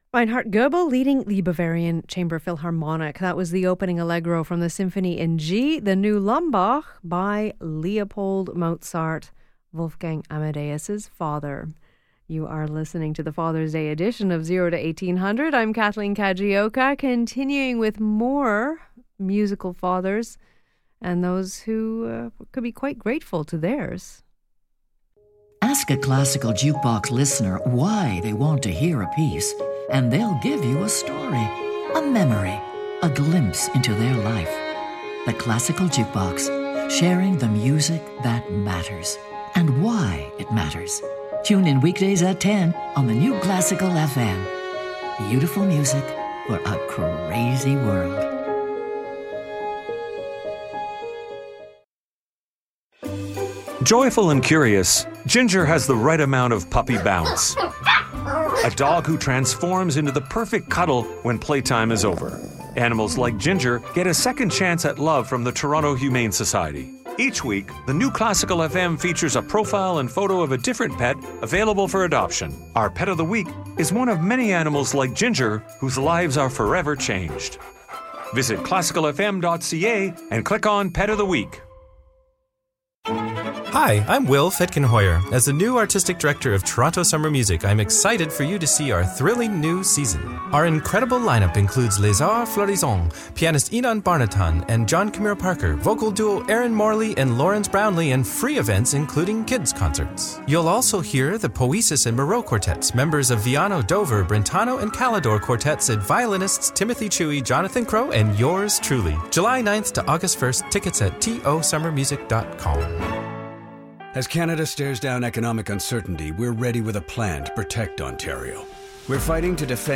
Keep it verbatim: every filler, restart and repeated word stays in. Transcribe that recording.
Reinhard Goebel leading the Bavarian Chamber Philharmonic. That was the opening allegro from the Symphony in G, the new Lambach by Leopold Mozart, Wolfgang Amadeus's father. You are listening to the Father's Day edition of zero to eighteen hundred. I'm Kathleen Kajioka, continuing with more musical fathers and those who uh, could be quite grateful to theirs. Ask a classical jukebox listener why they want to hear a piece, and they'll give you a story, a memory, a glimpse into their life. The Classical Jukebox, sharing the music that matters and why it matters. Tune in weekdays at ten on the new Classical F M. Beautiful music for a crazy world. Joyful and curious, Ginger has the right amount of puppy bounce. A dog who transforms into the perfect cuddle when playtime is over. Animals like Ginger get a second chance at love from the Toronto Humane Society. Each week, the new Classical F M features a profile and photo of a different pet available for adoption. Our Pet of the Week is one of many animals like Ginger whose lives are forever changed. Visit classical f m dot c a and click on Pet of the Week. Hi, I'm Will Fetkin-Hoyer. As the new artistic director of Toronto Summer Music, I'm excited for you to see our thrilling new season. Our incredible lineup includes Les Arts Florissants, pianist Inan Barnatan and John Camille Parker, vocal duo Aaron Morley and Lawrence Brownlee, and free events including kids' concerts. You'll also hear the Poesis and Moreau quartets, members of Viano, Dover, Brentano, and Calidor quartets, and violinists Timothy Chewy, Jonathan Crow, and yours truly. July ninth to August first, tickets at t o summer music dot com. As Canada stares down economic uncertainty, we're ready with a plan to protect Ontario. We're fighting to defend